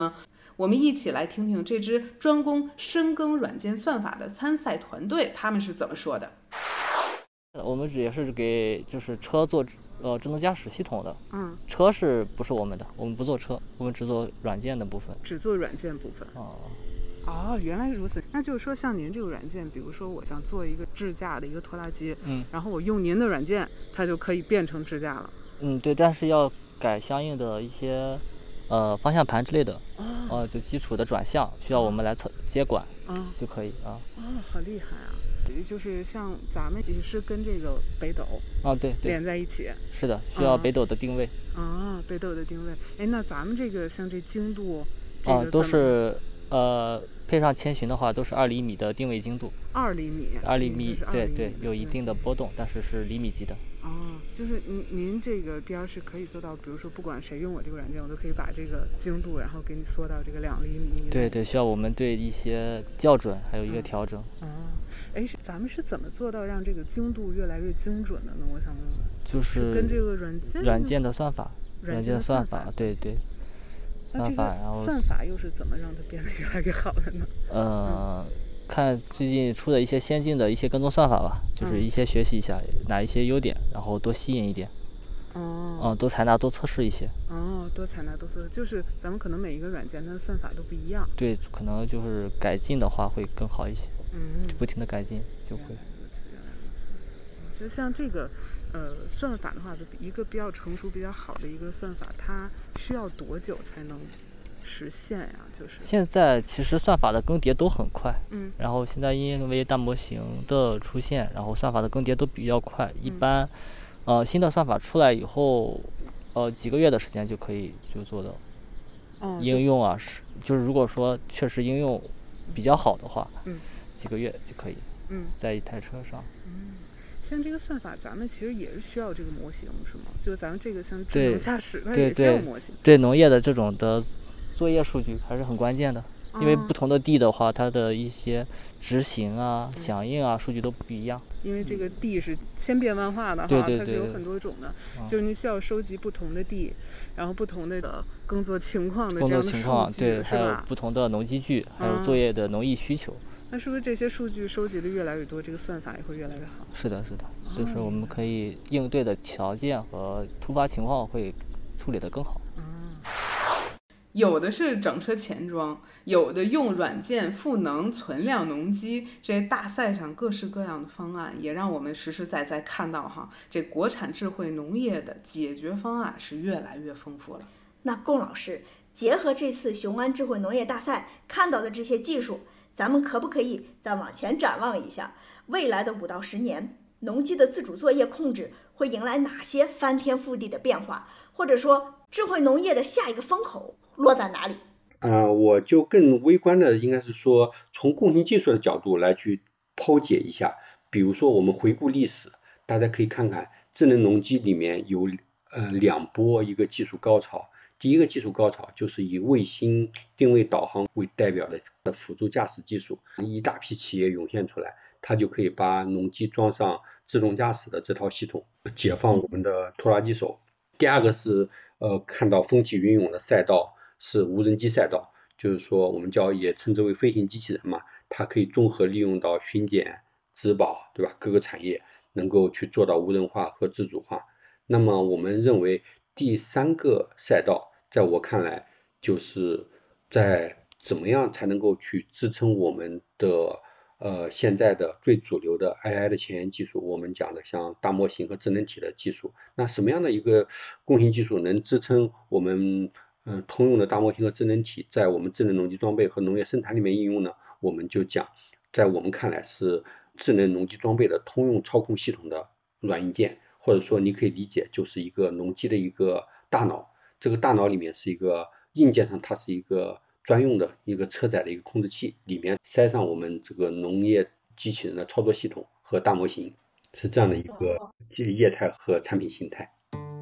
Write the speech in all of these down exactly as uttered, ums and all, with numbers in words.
我们一起来听听这支专攻深耕软件算法的参赛团队他们是怎么说的。 我们也是给就是车做呃智能驾驶系统的， 嗯， 车是不是我们的？我们不做车，我们只做软件的部分。 只做软件部分。 哦， 哦，原来如此。那就是说，像您这个软件，比如说我想做一个智驾的一个拖拉机， 嗯， 然后我用您的软件，它就可以变成智驾了。 嗯，对，但是要改相应的一些呃方向盘之类的， 哦， 呃，就基础的转向需要我们来测接管， 哦， 就可以啊。 哦，好厉害啊！就是像咱们也是跟这个北斗啊，对对， 连在一起。 是的，需要北斗的定位。 啊、哦，北斗的定位。哎，那咱们这个像这精度，这啊， 个都是呃配上千寻的话，都是二厘米的定位精度。 二厘米。 二厘米，对对，有一定的波动，但是是厘米级的。 哦，就是您您这个边是可以做到，比如说不管谁用我这个软件，我都可以把这个精度，然后给你缩到这个两厘米。 对对，需要我们对一些校准还有一个调整。 哦，哎，咱们是怎么做到让这个精度越来越精准的呢？我想问问。 就是跟这个软件软件的算法， 软件的算法，对对。 算法，然后算法又是怎么让它变得越来越好的呢？ 呃。嗯看最近出的一些先进的一些跟踪算法吧，就是一些学习一下、嗯、哪一些优点，然后多吸引一点。 哦， 嗯，多采纳多测试一些。 哦，多采纳多测试，就是咱们可能每一个软件它的算法都不一样。 对，可能就是改进的话会更好一些。 嗯， 不停的改进就会。 原来如此，原来如此。其实像这个，呃，算法的话，一个比较成熟、比较好的一个算法，它需要多久才能实现呀？就是现在其实算法的更迭都很快， 嗯， 然后现在因为大模型的出现，然后算法的更迭都比较快，一般，嗯、呃，新的算法出来以后，呃，几个月的时间就可以就做到。 哦， 应用啊，是就是如果说确实应用比较好的话， 嗯， 几个月就可以， 嗯， 在一台车上。 嗯，像这个算法，咱们其实也是需要这个模型，是吗？就咱们这个像智能驾驶，它也需要模型。 对，对农业的这种的作业数据还是很关键的，因为不同的地的话，它的一些执行啊、响应啊，数据都不一样。 因为这个地是千变万化的哈， 对对对， 它是有很多种的，就是你需要收集不同的地，然后不同的耕作情况的这样的数据， 工作情况，对， 还有不同的农机具，还有作业的农艺需求。 那是不是这些数据收集的越来越多，这个算法也会越来越好？ 是的，是的，所以说我们可以应对的条件和突发情况会处理得更好。 嗯，有的是整车前装，有的用软件赋能存量农机，这些大赛上各式各样的方案，也让我们实实在在看到哈，这国产智慧农业的解决方案是越来越丰富了。 那龚老师，结合这次雄安智慧农业大赛看到的这些技术，咱们可不可以再往前展望一下，未来的五到十年，农机的自主作业控制会迎来哪些翻天覆地的变化？或者说，智慧农业的下一个风口落在哪里？ 呃，我就更微观的，应该是说从共性技术的角度来去剖解一下。比如说，我们回顾历史，大家可以看看智能农机里面有呃两波一个技术高潮。第一个技术高潮就是以卫星定位导航为代表的辅助驾驶技术，一大批企业涌现出来，它就可以把农机装上自动驾驶的这套系统，解放我们的拖拉机手。第二个是呃看到风起云涌的赛道是无人机赛道，就是说我们叫也称之为飞行机器人嘛，它可以综合利用到巡检、质保，对吧？各个产业能够去做到无人化和自主化。那么我们认为第三个赛道，在我看来，就是在怎么样才能够去支撑我们的呃现在的最主流的 A I 的前沿技术，我们讲的像大模型和智能体的技术。那什么样的一个共性技术能支撑我们嗯、呃、通用的大模型和智能体在我们智能农机装备和农业生产里面应用呢？我们就讲，在我们看来是智能农机装备的通用操控系统的软硬件，或者说你可以理解就是一个农机的一个大脑。这个大脑里面是一个硬件上，它是一个专用的一个车载的一个控制器，里面塞上我们这个农业机器人的操作系统和大模型，是这样的一个业态和产品形态。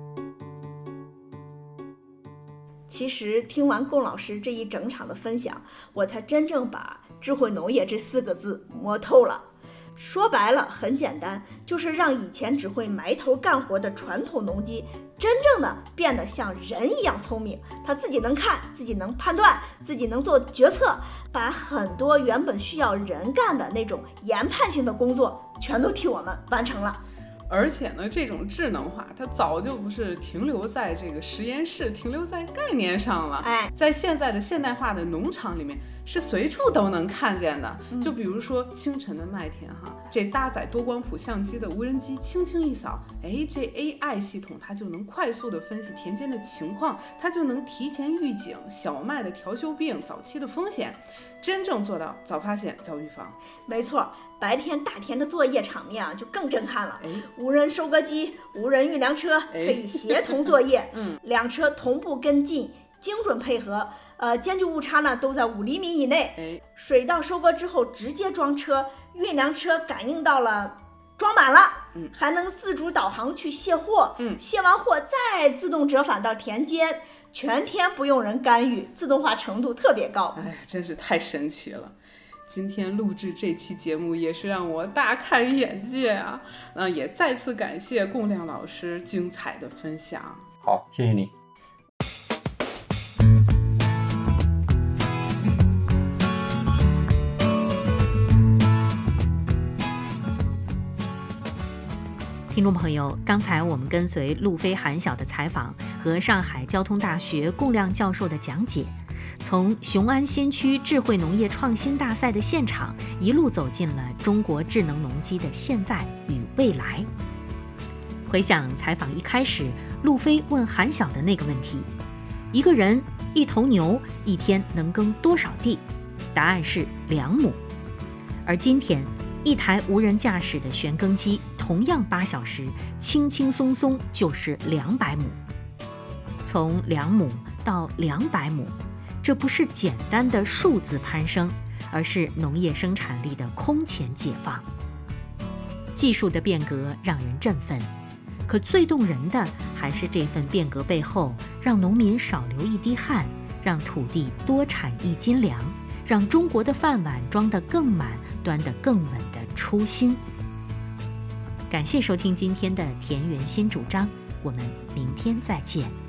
其实听完龚老师这一整场的分享，我才真正把智慧农业这四个字摸透了。说白了很简单，就是让以前只会埋头干活的传统农机真正的变得像人一样聪明，他自己能看，自己能判断，自己能做决策，把很多原本需要人干的那种研判性的工作全都替我们完成了。 而且呢，这种智能化它早就不是停留在这个实验室，停留在概念上了。 哎， 在现在的现代化的农场里面，是随处都能看见的。 嗯、 就比如说清晨的麦田哈，这搭载多光谱相机的无人机轻轻一扫，哎，这 A I 系统它就能快速的分析田间的情况，它就能提前预警小麦的调休病早期的风险，真正做到早发现早预防。 没错。白天大田的作业场面啊，就更震撼了。 哎， 无人收割机、无人运粮车可以协同作业， 嗯， 两车同步跟进，精准配合，呃，间距误差呢都在五厘米以内。 哎， 水稻收割之后直接装车，运粮车感应到了装满了， 嗯， 还能自主导航去卸货， 嗯， 卸完货再自动折返到田间，全天不用人干预，自动化程度特别高。 哎，真是太神奇了。今天录制这期节目也是让我大开眼界啊！嗯，也再次感谢龚亮老师精彩的分享。 好，谢谢你。 听众朋友，刚才我们跟随路飞韩晓的采访和上海交通大学龚亮教授的讲解，从雄安新区智慧农业创新大赛的现场一路走进了中国智能农机的现在与未来。回想采访一开始路飞问韩晓的那个问题，一个人一头牛一天能耕多少地？答案是两亩。而今天一台无人驾驶的旋耕机同样八小时轻轻松松就是两百亩。从两亩到两百亩，这不是简单的数字攀升，而是农业生产力的空前解放。技术的变革让人振奋，可最动人的还是这份变革背后让农民少流一滴汗，让土地多产一斤粮，让中国的饭碗装得更满，端得更稳的初心。感谢收听今天的田园新主张，我们明天再见。